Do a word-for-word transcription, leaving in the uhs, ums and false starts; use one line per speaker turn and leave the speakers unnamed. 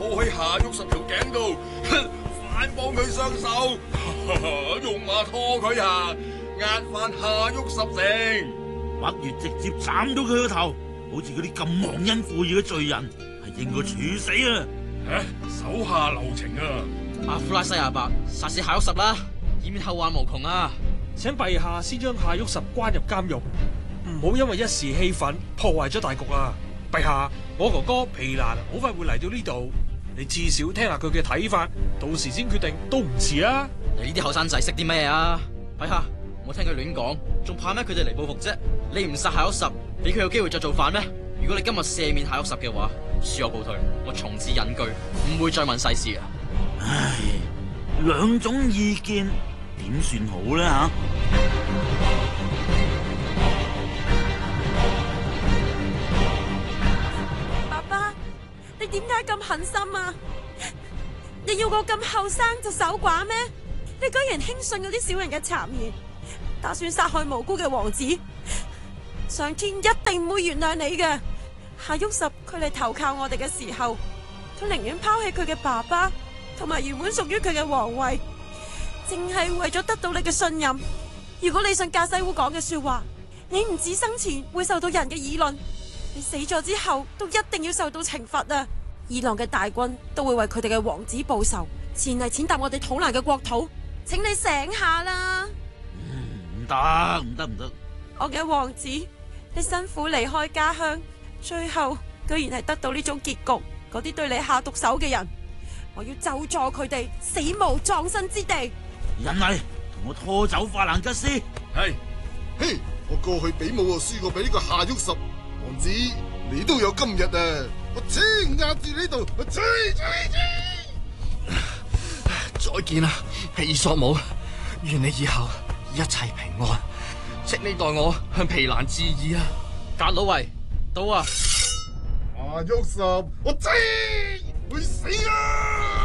套喺夏旭十條頸度，反幫佢雙手，用馬拖佢下，壓翻夏旭十成，
或如直接斬到佢個頭，好似嗰啲咁忘恩負義嘅罪人，係應該處死啊！
啊，手下留情啊！
阿夫拉西亞伯，殺死夏旭十啦，以免後患無窮啊！
請陛下先將夏旭十關入監獄，唔好因為一時氣憤破壞咗大局啊！陛下，我哥哥皮蘭好快會嚟到呢度，你至少聽下佢嘅睇法，到時先決定都唔遲啊！
你呢啲後生仔識啲咩啊？陛下，唔好聽佢亂講，仲怕咩佢哋嚟報復啫？你唔殺夏旭十，俾佢有機會再造反咩？如果你今日赦免夏旭十嘅話，恕我告退，我從此隱居，唔會再問世事啊！
唉，兩種意見點算好咧吓？
爸爸，你點解咁狠心啊？你要我咁後生就守寡咩？你居然輕信嗰啲小人嘅讒言，打算殺害無辜嘅王子，上天一定唔會原諒你嘅。夏旭十佢嚟投靠我哋嘅時候，佢寧願拋棄佢嘅爸爸同埋原本屬於佢嘅皇位，淨係為咗得到你嘅信任。如果你信格西烏講嘅說話，你唔止生前會受到人嘅議論，你死咗之後都一定要受到懲罰啊！伊朗嘅大軍都會為佢哋嘅王子報仇，前嚟踐踏我哋土蘭嘅國土，請你醒下啦！
唔得唔得唔得！
我嘅王子，你辛苦離開家鄉，最後居然係得到呢種結局，嗰啲對你下毒手嘅人，我要咒詛佢哋死無葬身之地！
人嚟，同我拖走法蘭吉斯。
係，
嘿，我過去比武啊輸過俾呢個夏旭十，王子你都有今日啊！我黐壓住呢度，我黐黐黐！
再見啦，皮索姆，願你以後一切平安，請你代我向皮蘭致意啊！格魯維，到啊！
夏旭十，我黐會死啊！